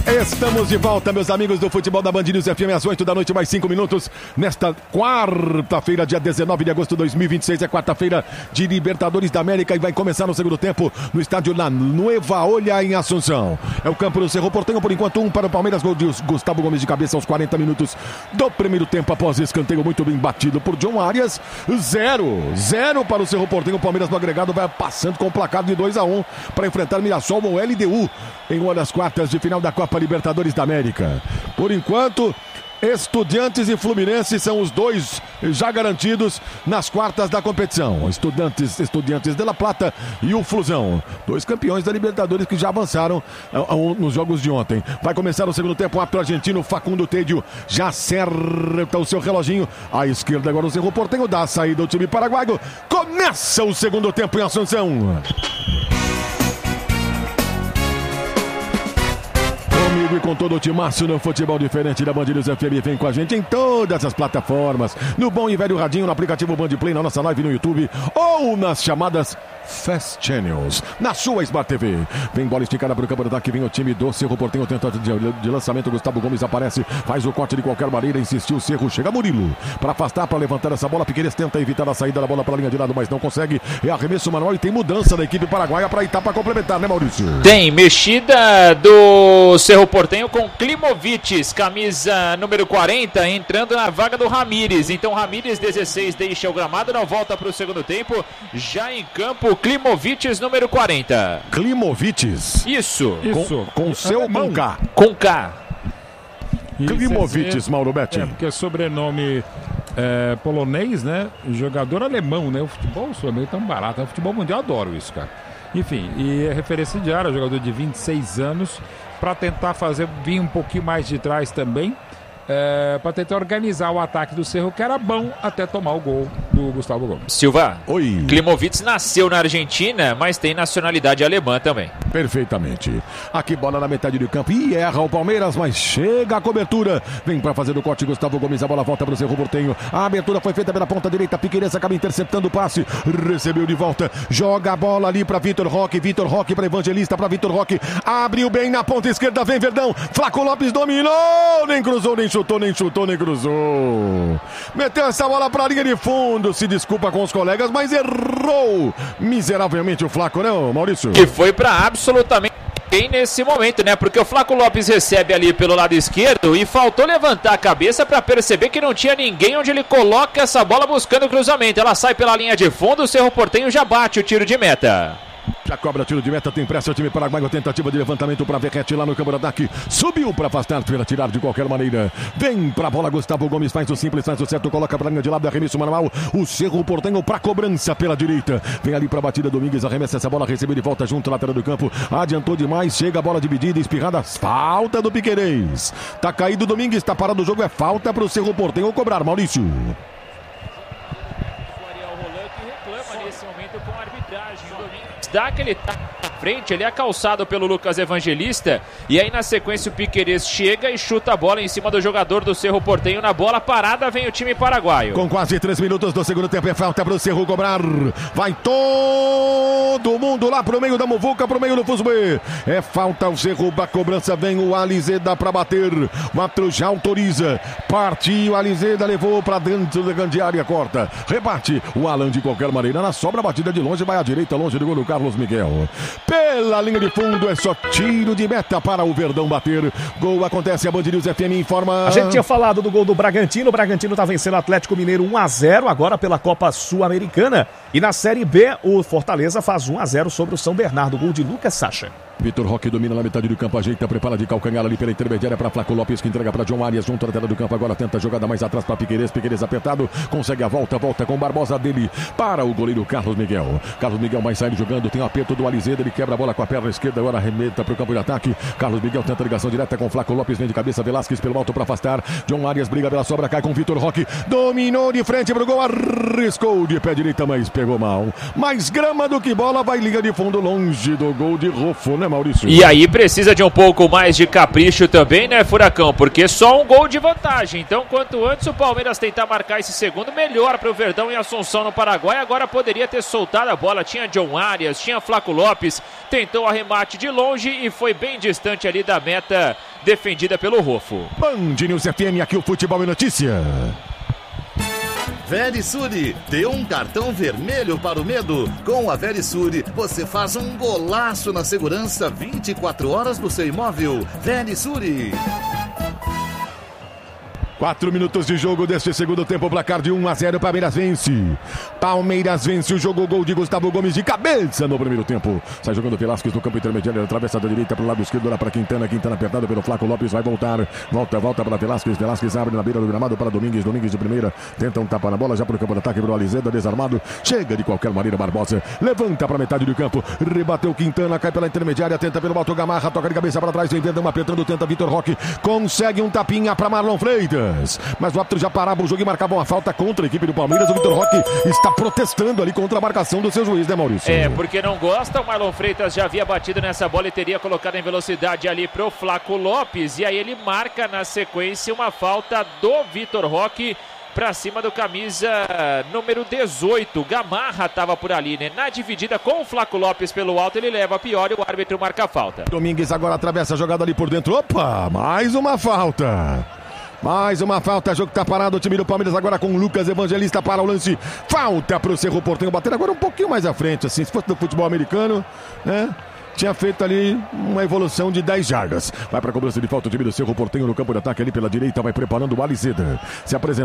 Estamos de volta, meus amigos do futebol da Band News FM, às 8 da noite, mais 5 minutos, nesta quarta-feira, dia 19 de agosto de 2026, é quarta-feira de Libertadores da América e vai começar no segundo tempo no estádio La Nueva Olha, em Assunção. É o campo do Cerro Porteño, por enquanto 1 para o Palmeiras, gol de Gustavo Gomes de cabeça aos 40 minutos do primeiro tempo, após escanteio muito bem batido por John Arias. 0 para o Cerro Porteño, o Palmeiras no agregado vai passando com o placar de 2-1 para enfrentar Mirassol ou LDU em uma das quartas de final da Copa Libertadores da América. Por enquanto, Estudiantes e Fluminense são os dois já garantidos nas quartas da competição. Estudiantes de La Plata e o Flusão, dois campeões da Libertadores que já avançaram nos jogos de ontem. Vai começar o segundo tempo, o árbitro argentino Facundo Tedio já acerta o seu reloginho à esquerda. Agora o Cerro Porteño dá a saída ao time paraguaio. Começa o segundo tempo em Assunção. Comigo e com todo o timaço no futebol diferente da Band News FM. Vem com a gente em todas as plataformas, no bom e velho radinho, no aplicativo Band Play, na nossa live no YouTube ou nas chamadas Fast Channels, na sua Smart TV. Vem bola esticada para o campo de ataque, vem o time do Cerro Porteño, tentando de lançamento, Gustavo Gomes aparece, faz o corte de qualquer maneira, insistiu o Cerro, chega Murilo para afastar, para levantar essa bola. Piqueires tenta evitar a saída da bola para a linha de lado, mas não consegue. É arremesso manual e tem mudança da equipe paraguaia para Itá para complementar, né, Maurício? Tem mexida do Cerro Porteño com Klimovic, camisa número 40, entrando na vaga do Ramírez. Então Ramírez, 16, deixa o gramado, não volta para o segundo tempo. Já em campo, Klimovic, número 40. Klimovic? Isso. Com seu ou com K? Com K. Klimovic, Mauro Betti. Porque é sobrenome polonês, né? Jogador alemão, né? O futebol sul-americano é tão barato. O futebol mundial, eu adoro isso, cara. Enfim, e é referência diária, jogador de 26 anos, para tentar vir um pouquinho mais de trás também, para tentar organizar o ataque do Cerro, que era bom até tomar o gol do Gustavo Gomes. Silva, oi. Klimovic nasceu na Argentina, mas tem nacionalidade alemã também. Perfeitamente. Aqui bola na metade do campo e erra o Palmeiras, mas chega a cobertura. Vem para fazer o corte Gustavo Gomes, a bola volta para o Cerro Porteño. A abertura foi feita pela ponta direita, Piqueires acaba interceptando o passe, recebeu de volta, joga a bola ali para Vitor Roque para Evangelista, para Vitor Roque, abriu bem na ponta esquerda, vem Verdão, Flaco Lopes dominou, nem cruzou, nem chutou, nem cruzou. Meteu essa bola para a linha de fundo, se desculpa com os colegas, mas errou miseravelmente o Flaco, né, Maurício? Que foi para absolutamente ninguém nesse momento, né? Porque o Flaco Lopes recebe ali pelo lado esquerdo e faltou levantar a cabeça para perceber que não tinha ninguém onde ele coloca essa bola buscando o cruzamento. Ela sai pela linha de fundo, o Cerro Porteño já bate o tiro de meta. Já cobra tiro de meta, tem pressa o time paraguaio, tentativa de levantamento para Verrete lá no campo de ataque, subiu para afastar, para tirar de qualquer maneira, vem para a bola, Gustavo Gomes faz o simples, faz o certo, coloca para a linha de lado, arremesso manual, o Cerro Porteño para cobrança pela direita, vem ali para a batida, Domingues arremessa essa bola, recebeu de volta junto, lateral do campo, adiantou demais, chega a bola dividida, espirrada, falta do Piqueires, tá caído Domingues, tá parado o jogo, é falta para o Cerro Porteño cobrar, Maurício. Dá aquele tapa na frente, ele é calçado pelo Lucas Evangelista e aí na sequência o Piqueires chega e chuta a bola em cima do jogador do Cerro Porteño. Na bola parada vem o time paraguaio. Com quase 3 minutos do segundo tempo, é falta para o Cerro cobrar. Vai todo mundo lá pro meio da muvuca, pro meio do Fusbe. É falta, o Cerro, a cobrança vem o Alizeda para bater. O árbitro já autoriza. Partiu, Alizeda levou para dentro da grande área, corta. Rebate, o Alan de qualquer maneira na sobra, batida de longe, vai à direita, longe do gol do Carlos Miguel. Pela linha de fundo é só tiro de meta para o Verdão bater. Gol acontece, a Band News FM informa. A gente tinha falado do gol do Bragantino. O Bragantino está vencendo o Atlético Mineiro 1-0 agora pela Copa Sul-Americana. E na Série B, o Fortaleza faz 1-0 sobre o São Bernardo. Gol de Lucas Sacha. Vitor Roque domina na metade do campo, ajeita, prepara de calcanhar ali pela intermediária para Flaco Lopes, que entrega para John Arias junto à tela do campo, agora tenta a jogada mais atrás para Piqueires, Piqueires apertado, consegue a volta com Barbosa dele para o goleiro Carlos Miguel. Carlos Miguel mais sai jogando, tem o aperto do Alizeda, ele quebra a bola com a perna esquerda, agora arremeta para o campo de ataque. Carlos Miguel tenta a ligação direta com Flaco Lopes, vem de cabeça, Velasquez pelo alto para afastar. John Arias briga pela sobra, cai com Vitor Roque, dominou de frente para o gol, arriscou de pé direita, mas pegou mal. Mais grama do que bola, vai liga de fundo longe do gol de Rofo, né? né, Maurício? E aí precisa de um pouco mais de capricho também, né, Furacão? Porque só um gol de vantagem. Então, quanto antes o Palmeiras tentar marcar esse segundo, melhor para o Verdão em Assunção, no Paraguai. Agora poderia ter soltado a bola. Tinha John Arias, tinha Flaco Lopes. Tentou arremate de longe e foi bem distante ali da meta defendida pelo Rofo. Band News FM, aqui o Futebol e Notícia. Verisure, dê um cartão vermelho para o medo. Com a Verisure, você faz um golaço na segurança 24 horas do seu imóvel. Verisure. 4 minutos de jogo deste segundo tempo, placar de 1-0, Palmeiras vence. Palmeiras vence o jogo, gol de Gustavo Gomes de cabeça no primeiro tempo. Sai jogando Velasquez no campo intermediário, atravessa da direita para o lado esquerdo, lá para Quintana. Quintana apertado pelo Flaco Lopes, vai voltar. Volta para Velasquez. Velasquez abre na beira do gramado para Domingues. Domingues de primeira, tenta um tapa na bola, já para o campo de ataque, para o Alizeda, desarmado. Chega de qualquer maneira, Barbosa. Levanta para metade do campo, rebateu Quintana, cai pela intermediária, tenta pelo alto, Gamarra, toca de cabeça para trás, vem Verdão apertando, tenta Vitor Roque. Consegue um tapinha para Marlon Freitas. Mas o árbitro já parava o jogo e marcava uma falta contra a equipe do Palmeiras. O Vitor Roque está protestando ali contra a marcação do seu juiz, né, Maurício? Porque não gosta. O Marlon Freitas já havia batido nessa bola e teria colocado em velocidade ali pro Flaco Lopes. E aí ele marca na sequência uma falta do Vitor Roque pra cima do camisa número 18. Gamarra tava por ali, né? Na dividida com o Flaco Lopes pelo alto, ele leva a pior e o árbitro marca a falta. Domingues agora atravessa a jogada ali por dentro. Opa, mais uma falta. Mais uma falta, jogo tá parado, o time do Palmeiras agora com o Lucas Evangelista para o lance. Falta pro Cerro Porteño bater agora um pouquinho mais à frente, assim, se fosse do futebol americano, né? Tinha feito ali uma evolução de 10 jardas. Vai para a cobrança de falta o time do Cerro Porteño no campo de ataque ali pela direita, vai preparando o Alizeda. Se apresenta.